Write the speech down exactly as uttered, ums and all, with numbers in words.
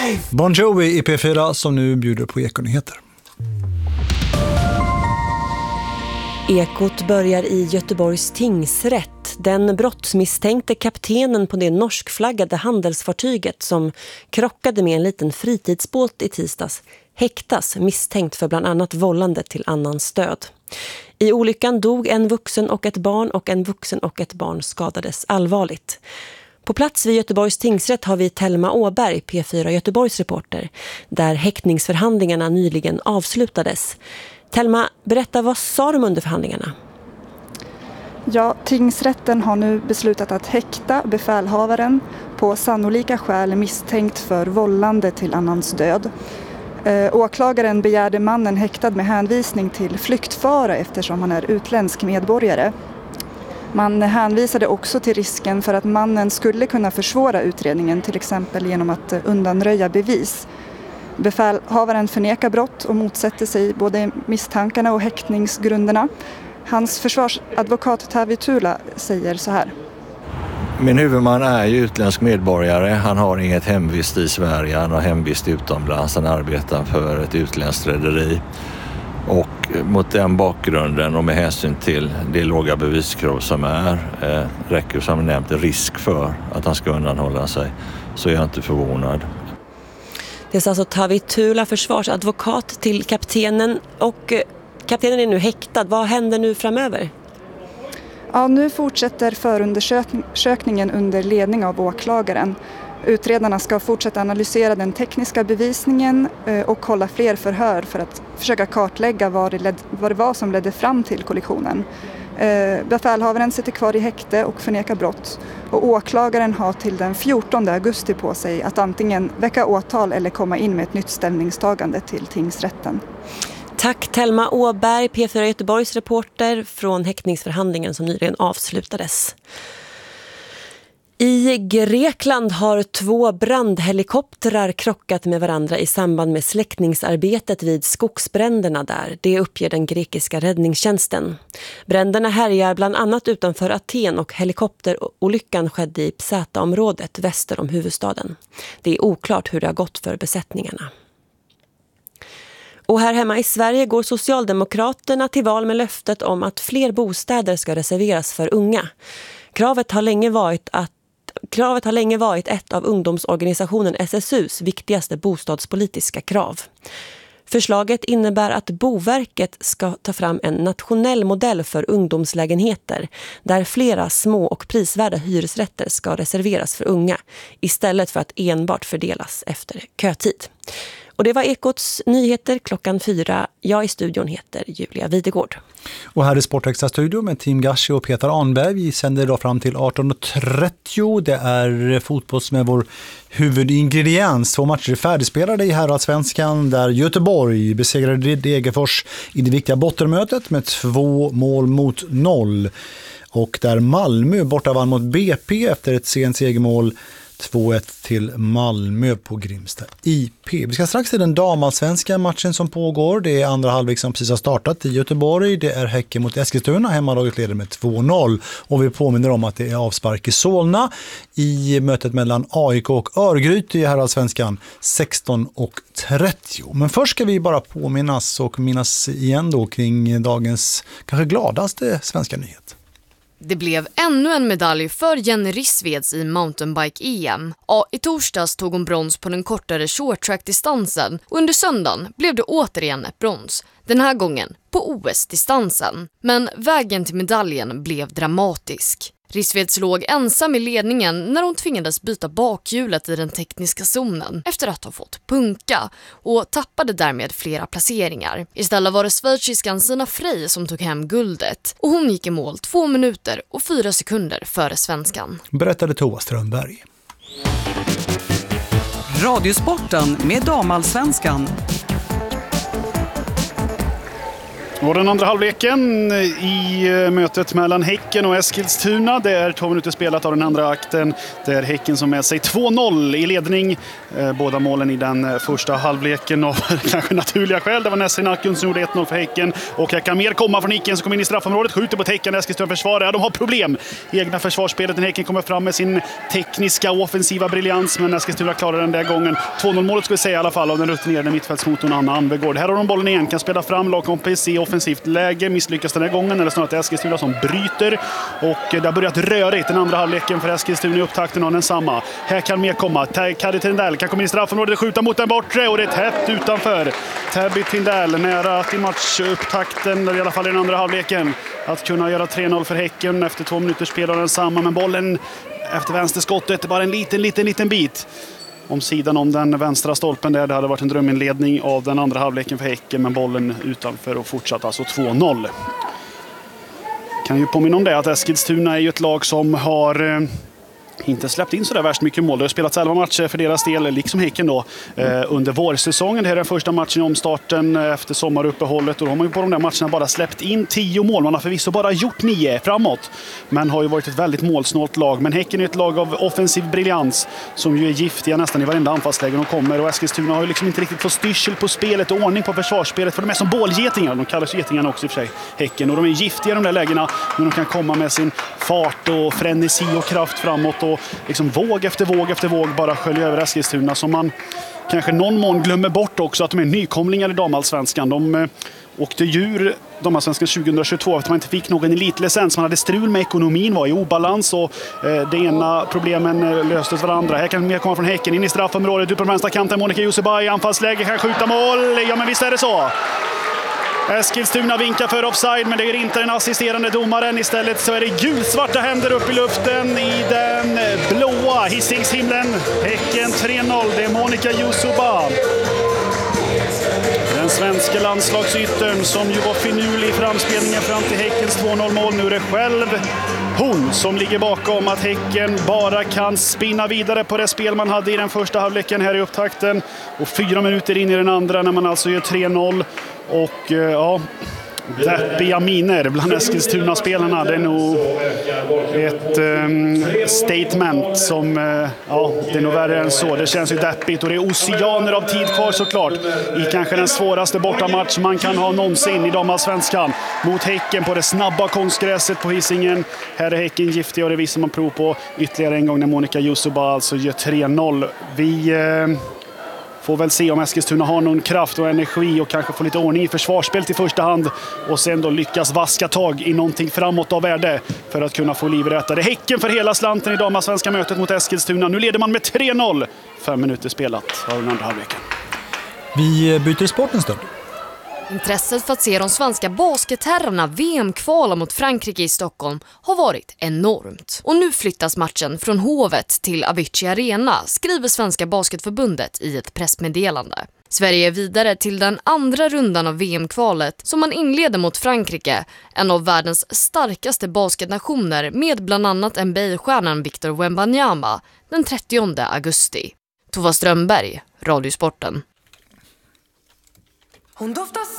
life! Bon Jovi i P fyra som nu bjuder på Ekonyheter. Ekot börjar i Göteborgs tingsrätt. Den brottsmisstänkte kaptenen på det norskflaggade handelsfartyget som krockade med en liten fritidsbåt i tisdags häktas misstänkt för bland annat vållande till annans död. I olyckan dog en vuxen och ett barn och en vuxen och ett barn skadades allvarligt. På plats vid Göteborgs tingsrätt har vi Thelma Åberg, P fyra Göteborgs reporter, där häktningsförhandlingarna nyligen avslutades. Thelma, berätta, vad sa de under förhandlingarna? Ja, tingsrätten har nu beslutat att häkta befälhavaren på sannolika skäl misstänkt för vållande till annans död. Eh, åklagaren begärde mannen häktad med hänvisning till flyktfara eftersom han är utländsk medborgare. Man hänvisade också till risken för att mannen skulle kunna försvåra utredningen, till exempel genom att undanröja bevis. Befälhavaren förnekar brott och motsätter sig både misstankarna och häktningsgrunderna. Hans försvarsadvokat Tavi Tula säger så här. Min huvudman är ju utländsk medborgare. Han har inget hemvist i Sverige. Han har hemvist utomlands. Han arbetar för ett utländskt rederi. Och mot den bakgrunden och med hänsyn till det låga beviskrav som är eh, räcker som nämnt risk för att han ska undanhålla sig, så är jag inte förvånad. Det är alltså Tavi Tula, försvarsadvokat till kaptenen, och kaptenen är nu häktad. Vad händer nu framöver? Ja, nu fortsätter förundersökningen under ledning av åklagaren. Utredarna ska fortsätta analysera den tekniska bevisningen och hålla fler förhör för att försöka kartlägga vad det, led, vad det var som ledde fram till kollisionen. Befälhavaren sitter kvar i häkte och förnekar brott, och åklagaren har till den fjortonde augusti på sig att antingen väcka åtal eller komma in med ett nytt ställningstagande till tingsrätten. Tack Thelma Åberg, P fyra Göteborgs reporter från häktningsförhandlingen som nyligen avslutades. I Grekland har två brandhelikoptrar krockat med varandra i samband med släckningsarbetet vid skogsbränderna där. Det uppger den grekiska räddningstjänsten. Bränderna härjar bland annat utanför Aten och helikopterolyckan skedde i Psata-området väster om huvudstaden. Det är oklart hur det har gått för besättningarna. Och här hemma i Sverige går Socialdemokraterna till val med löftet om att fler bostäder ska reserveras för unga. Kravet har länge varit att Kravet har länge varit ett av ungdomsorganisationen S S U:s viktigaste bostadspolitiska krav. Förslaget innebär att Boverket ska ta fram en nationell modell för ungdomslägenheter där flera små och prisvärda hyresrätter ska reserveras för unga istället för att enbart fördelas efter kötid. Och det var Ekots nyheter klockan fyra. Jag i studion heter Julia Videgård. Och här är Sportextra studio med Team Gashi och Peter Arnberg. Vi sänder idag fram till arton trettio. Det är fotboll som är vår huvudingrediens. Två matcher är färdigspelade i Herrallsvenskan där Göteborg besegrade Degerfors i det viktiga bottenmötet med två mål mot noll. Och där Malmö borta vann mot B P efter ett sent segermål två ett till Malmö på Grimsta I P. Vi ska strax till den damallsvenska matchen som pågår. Det är andra halvlek som precis har startat i Göteborg. Det är Häcken mot Eskilstuna. Hemmalaget leder med två noll. Och vi påminner om att det är avspark i Solna i mötet mellan A I K och Örgryte i Herrallsvenskan sexton trettio. Men först ska vi bara påminnas och minnas igen då kring dagens kanske gladaste svenska nyhet. Det blev ännu en medalj för Jenny Rissveds i mountainbike-E M. Ja, i torsdags tog hon brons på den kortare short-track-distansen och under söndagen blev det återigen ett brons. Den här gången på O S-distansen. Men vägen till medaljen blev dramatisk. Rissveds låg ensam i ledningen när hon tvingades byta bakhjulet i den tekniska zonen efter att ha fått punka och tappade därmed flera placeringar. Istället var det schweiziskan Sina Frey som tog hem guldet och hon gick i mål två minuter och fyra sekunder före svenskan. Berättade Tova Strömberg. Radiosporten med damallsvenskan. Och den andra halvleken i mötet mellan Häcken och Eskilstuna. Det är två minuter spelat av den andra akten. Det är Häcken som med sig två noll i ledning. Båda målen i den första halvleken av kanske naturliga skäl. Det var Nesrin Akun som gjorde ett noll för Häcken. Och här kan mer komma från Häcken som kommer in i straffområdet. Skjuter på Häcken, Eskilstuna försvarar. Ja, de har problem i egna försvarsspelet. Den Häcken kommer fram med sin tekniska offensiva briljans. Men Eskilstuna klarar den där gången. två noll-målet ska vi säga i alla fall av den rutinerade mittfältsmotorn Anna Anvegård. Här har de bollen igen, kan spela fram lagkompis i offensivt läge, misslyckas den här gången, eller snarare Eskilstuna som bryter, och det har börjat rörigt den andra halvleken för Eskilstuna i upptakten av den samma. Här kan mer komma, Kadi Tindell kan komma in i straffområdet, skjuta mot den bortre och det är tätt utanför. Tabby Tindell nära till matchupptakten, eller i alla fall i den andra halvleken, att kunna göra tre noll för Häcken efter två minuters spel av den samma, men bollen efter vänsterskottet bara en liten, liten, liten bit om sidan om den vänstra stolpen där. Det hade varit en dröminledning av den andra halvleken för Häcken, men bollen utanför och fortsatt alltså två noll. Kan ju påminna om det att Eskilstuna är ju ett lag som har eh, inte släppt in så där värst mycket mål. Det har spelats elva matcher för deras del, liksom Häcken då, eh, under vårsäsongen. Det här är den första matchen i omstarten efter sommaruppehållet, och då har man ju på de där matcherna bara släppt in tio mål. Man har förvisso bara gjort nio framåt, men har ju varit ett väldigt målsnålt lag. Men Häcken är ett lag av offensiv briljans som ju är giftiga nästan i varenda anfallsläge de kommer, och Eskilstuna har ju liksom inte riktigt fått styrsel på spelet och ordning på försvarsspelet, för de är som bålgetingar. De kallas getingarna också i och för sig, Häcken, och de är giftiga i de där lägena, men de kan komma med sin fart och frenesi och kraft framåt och liksom våg efter våg efter våg bara skölja över Eskilstuna, som man kanske någon mån glömmer bort också att de är nykomlingar i damallsvenskan. De eh, åkte djur damallsvenskan tjugohundratjugotvå efter man inte fick någon elitlicens. Man hade strul med ekonomin, var i obalans, och eh, det ena problemen eh, löstes varandra. Här kan mer komma från Häcken in i straffområdet, ut på vänstra kanten, Monica Jusubaj i anfallsläge, kan skjuta mål. Ja, men visst är det så. Eskilstuna vinkar för offside, men det är inte den assisterande domaren. Istället så är det gulsvarta händer upp i luften i den blåa Hisingshimlen. Häcken tre noll, det är Monica Jusuba, den svenska landslagsyttern, som ju var finurlig i framspelningen fram till Häckens två noll-mål. Nu är det själv hon som ligger bakom att Häcken bara kan spinna vidare på det spel man hade i den första halvleken här i upptakten. Och fyra minuter in i den andra när man alltså gör tre noll. Och ja, deppiga miner bland Eskilstuna-spelarna. Det är nog ett um, statement som, uh, ja, det är nog värre än så. Det känns ju deppigt, och det är oceaner av tid kvar såklart i kanske den svåraste bortamatch man kan ha någonsin i damallsvenskan mot Häcken på det snabba konstgräset på Hisingen. Här är Häcken giftiga, och det visar man prov på ytterligare en gång när Monica Jusuba alltså gör tre noll. Vi... Uh, Får väl se om Eskilstuna har någon kraft och energi och kanske få lite ordning i försvarsspelet i första hand, och sen då lyckas vaska tag i någonting framåt av värde för att kunna få liv i detta. Det är Häcken för hela slanten i damallsvenska mötet mot Eskilstuna. Nu leder man med tre noll. Fem minuter spelat av den andra halvleken. Vi byter sport en stund. Intresset för att se de svenska basketherrarna V M-kvala mot Frankrike i Stockholm har varit enormt. Och nu flyttas matchen från Hovet till Avicii Arena, skriver Svenska Basketförbundet i ett pressmeddelande. Sverige är vidare till den andra rundan av V M-kvalet som man inleder mot Frankrike, en av världens starkaste basketnationer, med bland annat N B A-stjärnan Victor Wembanyama den trettionde augusti. Tova Strömberg, Radiosporten. Hon doftar